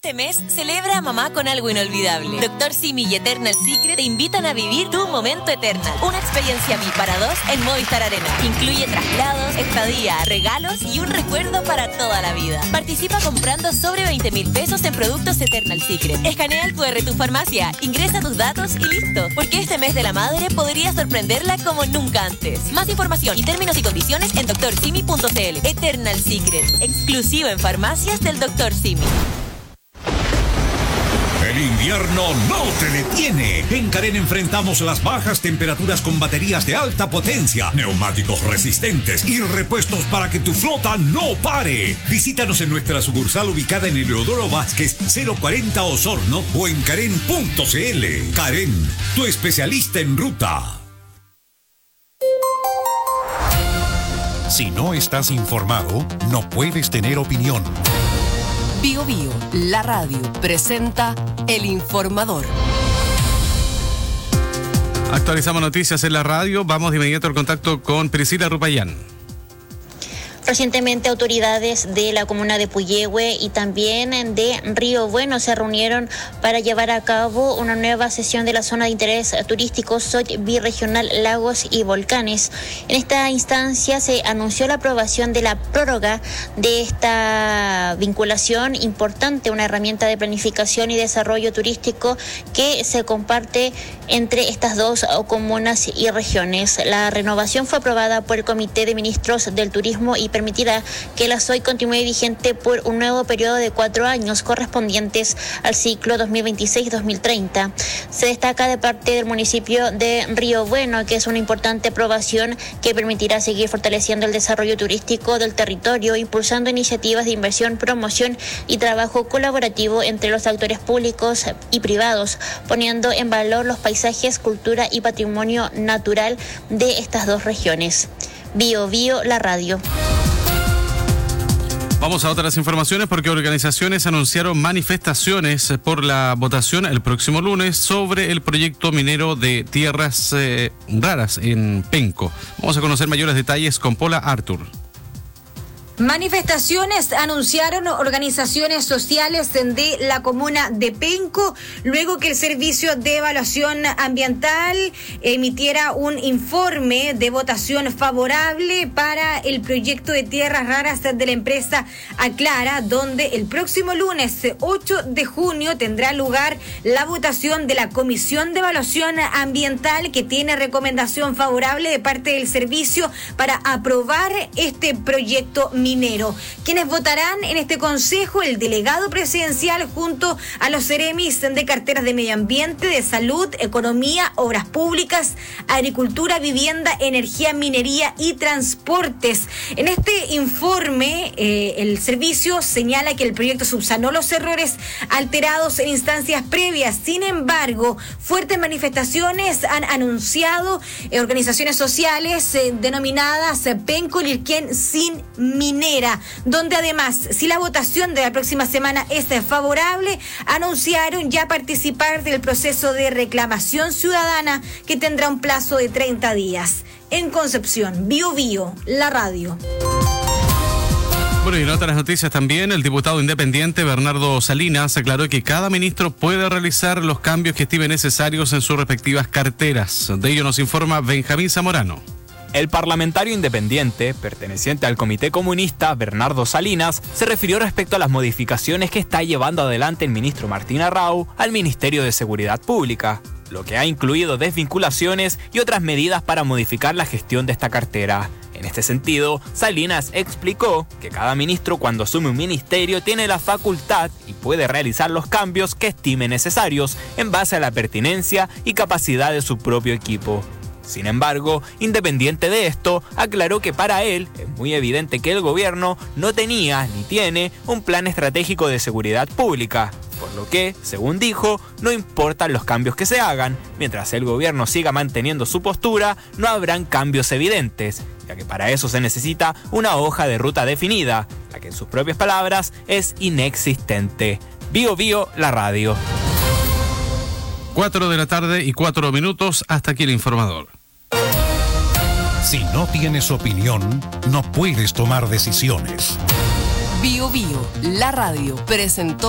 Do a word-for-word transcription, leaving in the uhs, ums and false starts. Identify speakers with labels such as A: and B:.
A: Este mes celebra a mamá con algo inolvidable. Doctor Simi y Eternal Secret te invitan a vivir tu momento Eternal. Una experiencia V I P para dos en Movistar Arena. Incluye traslados, estadía, regalos y un recuerdo para toda la vida. Participa comprando sobre veinte mil pesos en productos Eternal Secret. Escanea el cu erre de tu farmacia, ingresa tus datos y listo. Porque este mes de la madre podría sorprenderla como nunca antes. Más información y términos y condiciones en doctor simi punto c l. Eternal Secret, exclusivo en farmacias del doctor Simi.
B: El invierno no te detiene. En Karen enfrentamos las bajas temperaturas con baterías de alta potencia, neumáticos resistentes y repuestos para que tu flota no pare. Visítanos en nuestra sucursal ubicada en Eleodoro Vázquez cero cuarenta Osorno o en karen punto c l. Karen, tu especialista en ruta.
C: Si no estás informado, no puedes tener opinión.
D: Bio Bio, la radio, presenta El Informador.
E: Actualizamos noticias en la radio. Vamos de inmediato al contacto con Priscila Rupayán.
F: Recientemente autoridades de la comuna de Puyehue y también de Río Bueno se reunieron para llevar a cabo una nueva sesión de la zona de interés turístico S O C Birregional Lagos y Volcanes. En esta instancia se anunció la aprobación de la prórroga de esta vinculación importante, una herramienta de planificación y desarrollo turístico que se comparte entre estas dos comunas y regiones. La renovación fue aprobada por el Comité de Ministros del Turismo y permitirá que la S O I continúe vigente por un nuevo periodo de cuatro años correspondientes al ciclo dos mil veintiséis dos mil treinta. Se destaca de parte del municipio de Río Bueno que es una importante aprobación que permitirá seguir fortaleciendo el desarrollo turístico del territorio, impulsando iniciativas de inversión, promoción y trabajo colaborativo entre los actores públicos y privados, poniendo en valor los paisajes, cultura y patrimonio natural de estas dos regiones. Bio Bio, la radio.
E: Vamos a otras informaciones porque organizaciones anunciaron manifestaciones por la votación el próximo lunes sobre el proyecto minero de tierras eh, raras en Penco. Vamos a conocer mayores detalles con Paula Artur.
G: Manifestaciones anunciaron organizaciones sociales de la comuna de Penco luego que el Servicio de Evaluación Ambiental emitiera un informe de votación favorable para el proyecto de tierras raras de la empresa Aclara, donde el próximo lunes ocho de junio tendrá lugar la votación de la Comisión de Evaluación Ambiental, que tiene recomendación favorable de parte del servicio para aprobar este proyecto minero. Minero. Quienes votarán en este consejo, el delegado presidencial junto a los seremis de carteras de medio ambiente, de salud, economía, obras públicas, agricultura, vivienda, energía, minería y transportes. En este informe, eh, el servicio señala que el proyecto subsanó los errores alterados en instancias previas. Sin embargo, fuertes manifestaciones han anunciado eh, organizaciones sociales eh, denominadas eh, Penco Lirquén sin minera, donde además, si la votación de la próxima semana es favorable, anunciaron ya participar del proceso de reclamación ciudadana que tendrá un plazo de treinta días. En Concepción, Bio Bio, la radio.
E: Bueno, y en otras noticias también, el diputado independiente Bernardo Salinas aclaró que cada ministro puede realizar los cambios que estime necesarios en sus respectivas carteras. De ello nos informa Benjamín Zamorano.
H: El parlamentario independiente, perteneciente al Comité Comunista, Bernardo Salinas, se refirió respecto a las modificaciones que está llevando adelante el ministro Martín Arrau al Ministerio de Seguridad Pública, lo que ha incluido desvinculaciones y otras medidas para modificar la gestión de esta cartera. En este sentido, Salinas explicó que cada ministro cuando asume un ministerio tiene la facultad y puede realizar los cambios que estime necesarios en base a la pertinencia y capacidad de su propio equipo. Sin embargo, independiente de esto, aclaró que para él es muy evidente que el gobierno no tenía ni tiene un plan estratégico de seguridad pública, por lo que, según dijo, no importan los cambios que se hagan, mientras el gobierno siga manteniendo su postura, no habrán cambios evidentes, ya que para eso se necesita una hoja de ruta definida, la que en sus propias palabras es inexistente. Bio Bio, la radio.
E: Cuatro de la tarde y cuatro minutos, hasta aquí el informador.
C: Si no tienes opinión, no puedes tomar decisiones.
D: Bio Bio, la radio, presentó